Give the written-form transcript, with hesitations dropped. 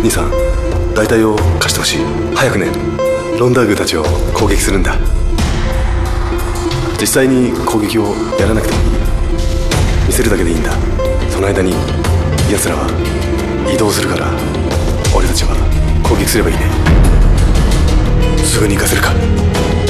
兄さん、大隊を貸してほしい。早くね、ロンダーグたちを攻撃するんだ。実際に攻撃をやらなくてもいい。見せるだけでいいんだ。その間に奴らは移動するから、俺たちは攻撃すればいいね。すぐに行かせるか。